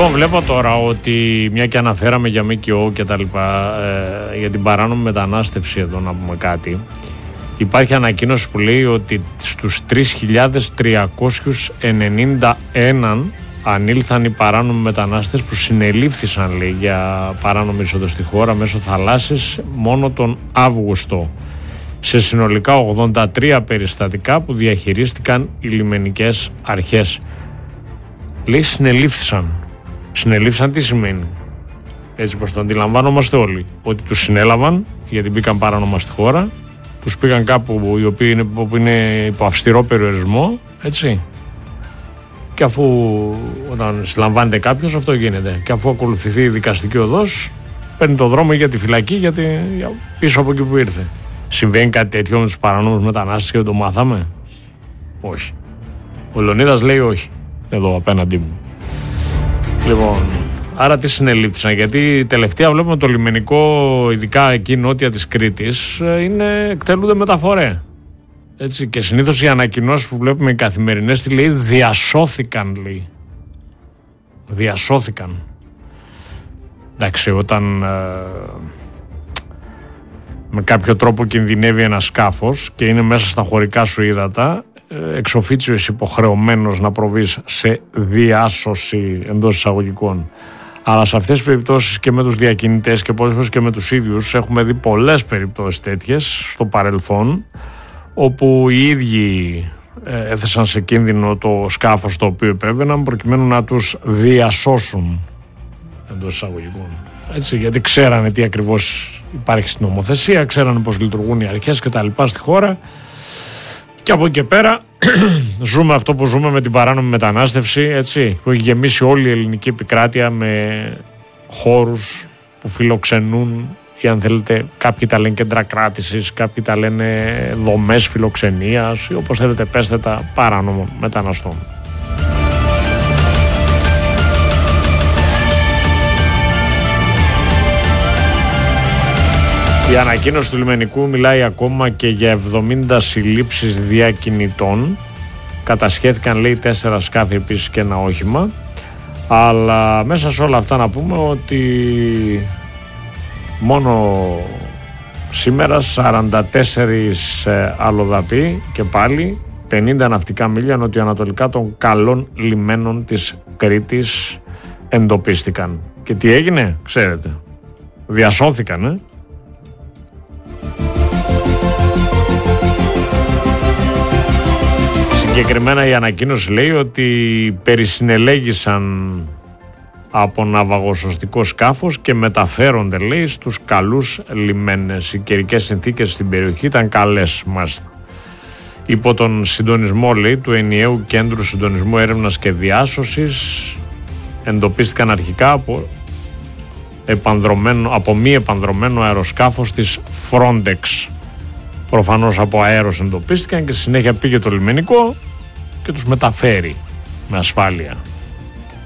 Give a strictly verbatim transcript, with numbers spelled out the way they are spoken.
Λοιπόν, βλέπω τώρα ότι μια και αναφέραμε για ΜΚΟ και τα λοιπά, ε, για την παράνομη μετανάστευση εδώ να πούμε κάτι. Υπάρχει ανακοίνωση που λέει ότι στους τρεις χιλιάδες τριακόσιους ενενήντα ένα ανήλθαν οι παράνομοι μετανάστες που συνελήφθησαν, λέει, για παράνομη είσοδο στη χώρα μέσω θαλάσσης μόνο τον Αύγουστο, σε συνολικά ογδόντα τρία περιστατικά που διαχειρίστηκαν οι λιμενικές αρχές. Λέει συνελήφθησαν. Συνελήφθησαν τι σημαίνει? Έτσι πως το αντιλαμβάνομαστε όλοι, ότι τους συνέλαβαν γιατί μπήκαν παράνομα στη χώρα, τους πήγαν κάπου οι οποίοι είναι, που είναι υπό αυστηρό περιορισμό, έτσι. Και αφού όταν συλλαμβάνεται κάποιος, αυτό γίνεται. Και αφού ακολουθηθεί η δικαστική οδός, παίρνει το δρόμο για τη φυλακή, γιατί πίσω από εκεί που ήρθε. Συμβαίνει κάτι τέτοιο με τους παρανόμους μετανάστες και δεν το μάθαμε? Όχι. Ο Λεωνίδας λέει όχι, εδώ απέναντί μου. Λοιπόν, άρα τι συνελήφθησαν? Γιατί τελευταία βλέπουμε το λιμενικό, ειδικά εκεί νότια της Κρήτης, είναι, εκτελούνται μεταφορέ. Έτσι, και συνήθως οι ανακοινώσεις που βλέπουμε οι καθημερινές, τι λέει? Διασώθηκαν, λέει. Διασώθηκαν. Εντάξει, όταν ε, με κάποιο τρόπο κινδυνεύει ένα σκάφος και είναι μέσα στα χωρικά σου ύδατα, ε, εξ οφίτσιο είσαι υποχρεωμένος να προβείς σε διάσωση εντός εισαγωγικών. Αλλά σε αυτές τις περιπτώσεις και με τους διακινητές και πολλές φορές και με τους ίδιους έχουμε δει πολλές περιπτώσεις τέτοιες στο παρελθόν, όπου οι ίδιοι ε, έθεσαν σε κίνδυνο το σκάφος το οποίο επέβαιναν προκειμένου να τους διασώσουν εντός εισαγωγικών. Έτσι, γιατί ξέρανε τι ακριβώς υπάρχει στην νομοθεσία, ξέρανε πώς λειτουργούν οι αρχές και τα λοιπά στη χώρα, και από εκεί και πέρα ζούμε αυτό που ζούμε με την παράνομη μετανάστευση, έτσι, που έχει γεμίσει όλη η ελληνική επικράτεια με χώρους που φιλοξενούν, ή αν θέλετε κάποιοι τα λένε κέντρα κράτησης, κάποιοι τα λένε δομές φιλοξενίας, ή όπως θέλετε πέστε τα, παράνομων μεταναστών. Η ανακοίνωση του λιμενικού μιλάει ακόμα και για εβδομήντα συλλήψεις διακινητών. Κατασχέθηκαν, λέει, τέσσερα σκάφη επίσης και ένα όχημα. Αλλά μέσα σε όλα αυτά να πούμε ότι μόνο σήμερα σαράντα τέσσερις αλλοδαποί και πάλι πενήντα ναυτικά μίλια νοτιοανατολικά των καλών λιμένων της Κρήτης εντοπίστηκαν. Και τι έγινε, ξέρετε? Διασώθηκαν, ε? Συγκεκριμένα η ανακοίνωση λέει ότι περισυνελέγησαν από ναυαγοσωστικό σκάφος και μεταφέρονται, λέει, στους καλούς λιμένες. Οι καιρικές συνθήκες στην περιοχή ήταν καλές, μάλιστα. Υπό τον συντονισμό, λέει, του ενιαίου κέντρου συντονισμού έρευνας και διάσωσης εντοπίστηκαν αρχικά από, επανδρομένο, από μη επανδρομένο αεροσκάφος της Frontex. Προφανώς από αέρος εντοπίστηκαν και στη συνέχεια πήγε το λιμενικό και τους μεταφέρει με ασφάλεια.